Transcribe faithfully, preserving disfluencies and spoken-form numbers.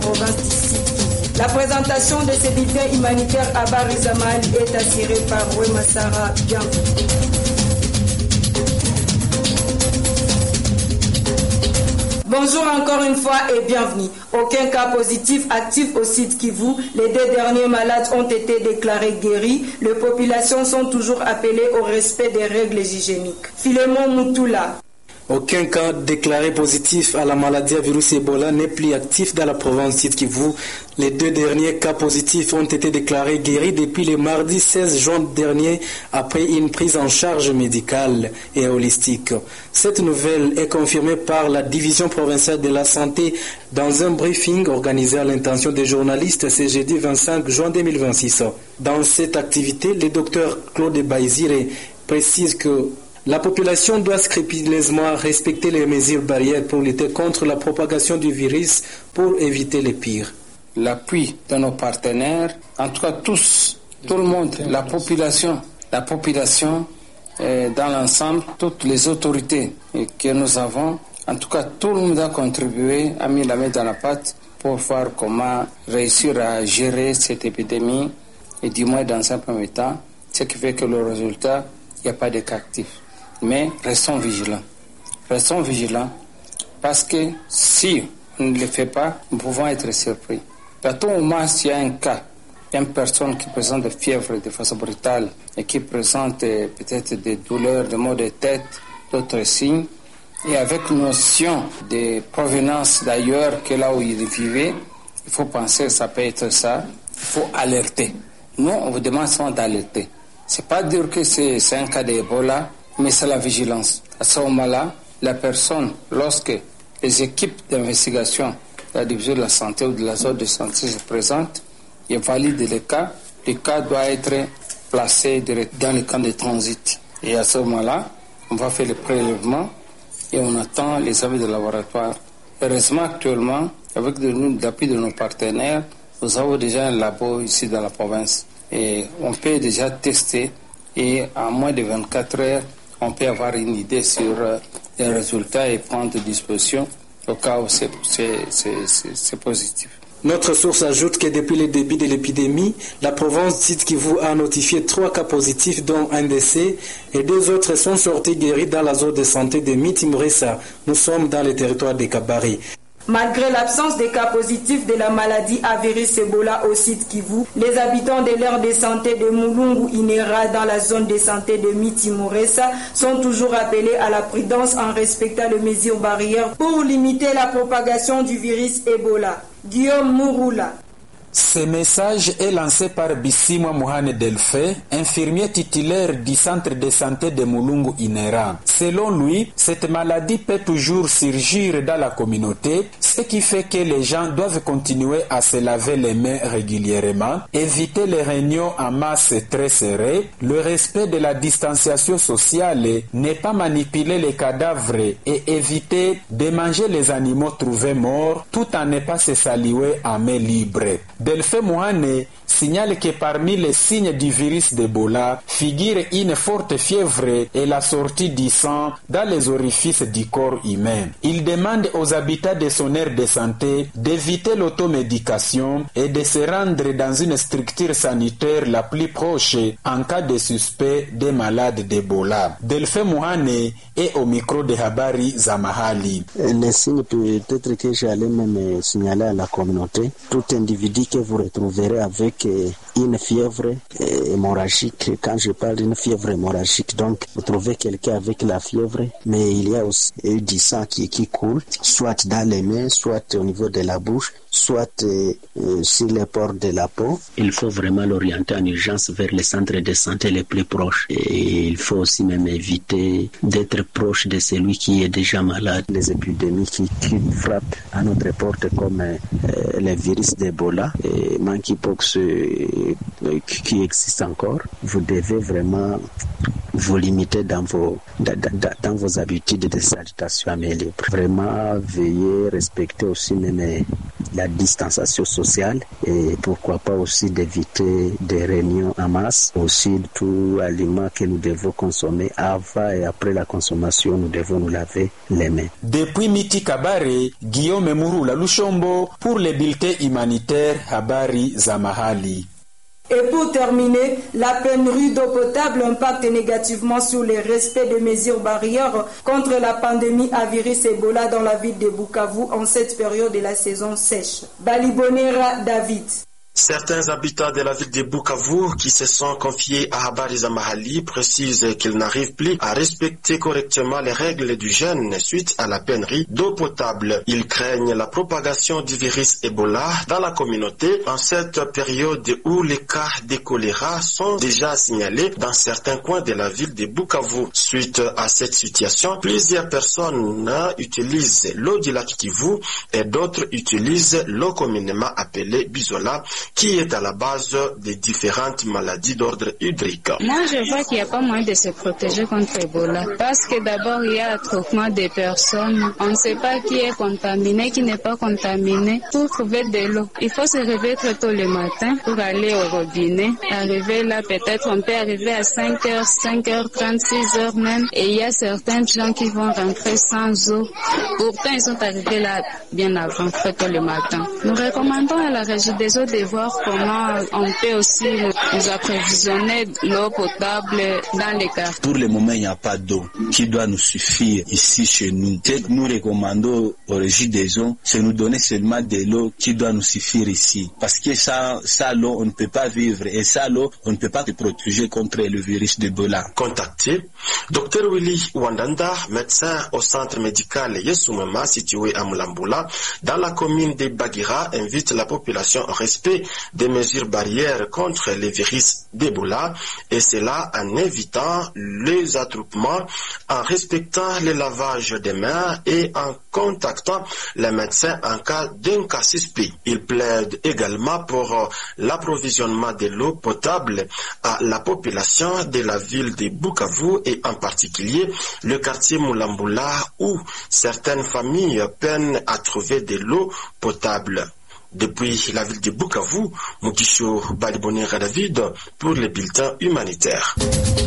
province d'ici. La présentation de ce bulletin humanitaire à Barizamal est assurée par Wema Sarah. Bienvenue. Bonjour encore une fois et bienvenue. Aucun cas positif actif au site Kivu. Les deux derniers malades ont été déclarés guéris. Les populations sont toujours appelées au respect des règles hygiéniques. Philemon Moutoula. Aucun cas déclaré positif à la maladie à virus Ebola n'est plus actif dans la province Sud Kivu. Les deux derniers cas positifs ont été déclarés guéris depuis le mardi seize juin dernier après une prise en charge médicale et holistique. Cette nouvelle est confirmée par la division provinciale de la santé dans un briefing organisé à l'intention des journalistes ce jeudi vingt-cinq juin deux mille vingt-six. Dans cette activité, le docteur Claude Baizire précise que la population doit scrupuleusement respecter les mesures barrières pour lutter contre la propagation du virus pour éviter le pire. L'appui de nos partenaires, en tout cas tous, tout le monde, la population, la population euh, dans l'ensemble, toutes les autorités que nous avons, en tout cas tout le monde a contribué, a mis la main dans la pâte pour voir comment réussir à gérer cette épidémie et du moins dans un premier temps, ce qui fait que le résultat, il n'y a pas de cas actifs. Mais restons vigilants. Restons vigilants parce que si on ne le fait pas, nous pouvons être surpris. À tout moment, s'il y a un cas, une personne qui présente des fièvres de façon brutale et qui présente peut-être des douleurs, des maux de tête, d'autres signes, et avec notion de provenance d'ailleurs que là où il vivait, il faut penser que ça peut être ça, il faut alerter. Nous, on vous demande seulement d'alerter. C'est pas dire que c'est, c'est un cas d'Ebola, mais c'est la vigilance. À ce moment-là, la personne, lorsque les équipes d'investigation de la division de la santé ou de la zone de santé se présentent et valident le cas, le cas doit être placé dans le camp de transit. Et à ce moment-là, on va faire le prélèvement et on attend les avis de laboratoire. Heureusement, actuellement, avec l'appui de nos partenaires, nous avons déjà un labo ici dans la province. Et on peut déjà tester et en moins de vingt-quatre heures, on peut avoir une idée sur les résultats et prendre des dispositions au cas où c'est, c'est, c'est, c'est, c'est positif. Notre source ajoute que depuis le début de l'épidémie, la province Sud Kivu a notifié trois cas positifs dont un décès et deux autres sont sortis guéris dans la zone de santé de Miti-Muresa. Nous sommes dans le territoire de Kabari. Malgré l'absence de cas positifs de la maladie à virus Ebola au site Kivu, les habitants de l'aire de santé de Mulungu Inera dans la zone de santé de Miti-Muresa sont toujours appelés à la prudence en respectant les mesures barrières pour limiter la propagation du virus Ebola. Guillaume Mouroula. Ce message est lancé par Bissimwa Mohane Delfe, infirmier titulaire du centre de santé de Mulungu Inera. Selon lui, cette maladie peut toujours surgir dans la communauté, ce qui fait que les gens doivent continuer à se laver les mains régulièrement, éviter les réunions en masse très serrées, le respect de la distanciation sociale, ne pas manipuler les cadavres et éviter de manger les animaux trouvés morts tout en ne pas se saluer à main libre. Delfe Mohane signale que parmi les signes du virus d'Ebola figure une forte fièvre et la sortie du sang dans les orifices du corps humain. Il demande aux habitants de son aire de santé d'éviter l'automédication et de se rendre dans une structure sanitaire la plus proche en cas de suspect des malades d'Ebola. Delfe Mohane est au micro de Habari Zamahali. Les signes peut-être que j'allais même signaler à la communauté. Tout individu que vous retrouverez avec une fièvre hémorragique. Quand je parle d'une fièvre hémorragique, donc vous trouvez quelqu'un avec la fièvre, mais il y a aussi du sang qui, qui coule, soit dans les mains, soit au niveau de la bouche, soit euh, sur les pores de la peau. Il faut vraiment l'orienter en urgence vers les centres de santé les plus proches. Et il faut aussi même éviter d'être proche de celui qui est déjà malade. Les épidémies qui, qui frappent à notre porte comme euh, les virus d'Ebola et monkeypox euh, qui existent encore, vous devez vraiment vous limiter dans vos, dans, dans, dans vos habitudes de salutation à main libre. Vraiment veiller, respecter aussi même la distanciation sociale et pourquoi pas aussi d'éviter des réunions en masse. Aussi, tout aliment que nous devons consommer avant et après la consommation, nous devons nous laver les mains. Depuis Miti Kabare, Guillaume Murula Lushombo pour les bulletins humanitaires Habari za Mahali. Et pour terminer, la pénurie d'eau potable impacte négativement sur le respect des mesures barrières contre la pandémie à virus Ebola dans la ville de Bukavu en cette période de la saison sèche. Balibonera David. Certains habitants de la ville de Bukavu qui se sont confiés à Habari za Mahali précisent qu'ils n'arrivent plus à respecter correctement les règles du jeûne suite à la pénurie d'eau potable. Ils craignent la propagation du virus Ebola dans la communauté en cette période où les cas de choléra sont déjà signalés dans certains coins de la ville de Bukavu. Suite à cette situation, plusieurs personnes utilisent l'eau du lac Kivu et d'autres utilisent l'eau communément appelée Bizola, qui est à la base des différentes maladies d'ordre hydrique. Moi, je vois qu'il n'y a pas moyen de se protéger contre Ebola. Parce que d'abord, il y a l'attroupement des personnes. On ne sait pas qui est contaminé, qui n'est pas contaminé. Pour trouver de l'eau, il faut se réveiller très tôt le matin pour aller au robinet. Arriver là, peut-être on peut arriver à cinq heures, cinq heures trente, six heures même. Et il y a certains gens qui vont rentrer sans eau. Pourtant, ils sont arrivés là bien avant, très tôt le matin. Nous recommandons à la Régie des eaux de voir comment on peut aussi nous approvisionner l'eau potable dans les quartiers. Pour le moment, il n'y a pas d'eau qui doit nous suffire ici chez nous. Ce que nous recommandons au Régie des eaux, c'est nous donner seulement de l'eau qui doit nous suffire ici. Parce que sans, sans l'eau, on ne peut pas vivre. Et sans l'eau, on ne peut pas se protéger contre le virus d'Ebola. Contacté, Docteur Willy Wandanda, médecin au centre médical Yesumema, situé à Mulambula, dans la commune de Bagira, invite la population au respect des mesures barrières contre les virus d'Ebola, et cela en évitant les attroupements, en respectant le lavage des mains et en contactant les médecins en cas d'un cas suspect. Il plaide également pour l'approvisionnement de l'eau potable à la population de la ville de Bukavu et en particulier le quartier Mulambula où certaines familles peinent à trouver de l'eau potable. Depuis la ville de Bukavu, Mukisho Balibonera David pour les bulletins humanitaires.